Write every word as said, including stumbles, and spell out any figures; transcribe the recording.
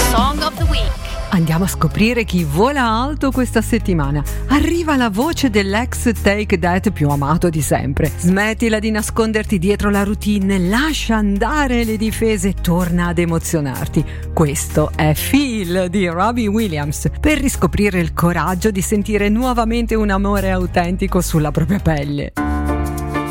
Song of the Week. Andiamo a scoprire chi vola alto questa settimana. Arriva la voce dell'ex Take That più amato di sempre. Smettila di nasconderti dietro la routine, lascia andare le difese e torna ad emozionarti. Questo è Feel di Robbie Williams, per riscoprire il coraggio di sentire nuovamente un amore autentico sulla propria pelle.